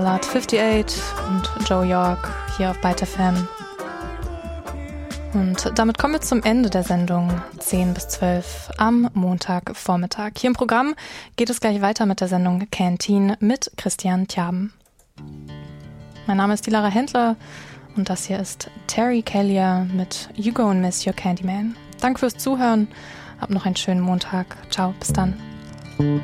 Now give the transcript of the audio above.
Lot 58 und Joe York hier auf Byte FM. Und damit kommen wir zum Ende der Sendung 10 bis 12 am Montagvormittag. Hier im Programm geht es gleich weiter mit der Sendung Canteen mit Christian Tjaben. Mein Name ist die Lara Händler und das hier ist Terry Callier mit You Go and Miss Your Candyman. Danke fürs Zuhören, habt noch einen schönen Montag. Ciao, bis dann.